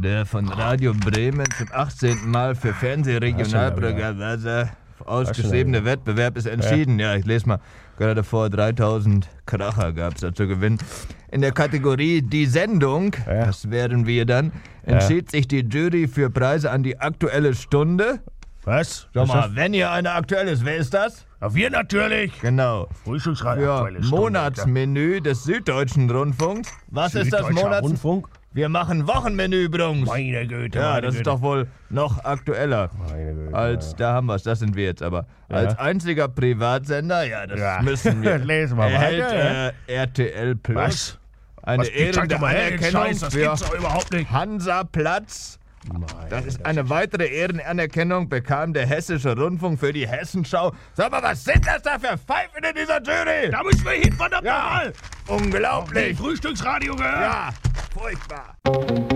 der von Radio Bremen zum 18. Mal für Fernsehregionalprogramm ausgeschriebene Wettbewerb ist entschieden. Ja, ich lese mal gerade vor, 3000 Kracher gab es da zu gewinnen. In der Kategorie Die Sendung, das wären wir dann, entschied sich die Jury für Preise an die Aktuelle Stunde. Was? Sag mal, wenn hier eine aktuell ist, wer ist das? Ja, wir natürlich. Genau. Frühstücksradio. Für Monatsmenü des Süddeutschen Rundfunks. Was ist das Rundfunk? Wir machen Wochenmenü, Brungs. Meine Güte. Ja, meine das ist Güte. doch wohl noch aktueller. Meine Güte. Als, da haben wir es, das sind wir jetzt aber. Als einziger Privatsender, das müssen wir. Lesen wir erhält weiter. RTL Plus Was? eine ehrende Anerkennung das für gibt's doch überhaupt nicht. Hansaplatz. Das ist eine weitere Ehrenanerkennung, bekam der Hessische Rundfunk für die Hessenschau. Sag mal, was sind das da für Pfeifen in dieser Jury? Da müssen wir hin, verdammt nochmal. Unglaublich. Frühstücksradio gehört. Ja, furchtbar.